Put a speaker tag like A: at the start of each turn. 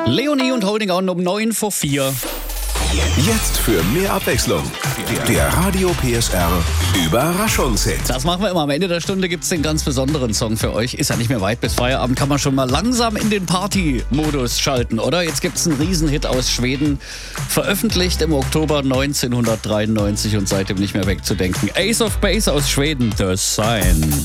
A: Leonie und Holding On um 9 vor 4.
B: Jetzt für mehr Abwechslung. Der Radio PSR Überraschungshit.
A: Das machen wir immer. Am Ende der Stunde gibt es den ganz besonderen Song für euch. Ist ja nicht mehr weit bis Feierabend. Kann man schon mal langsam in den Party-Modus schalten, oder? Jetzt gibt es einen Riesenhit aus Schweden. Veröffentlicht im Oktober 1993 und seitdem nicht mehr wegzudenken. Ace of Base aus Schweden, The Sign.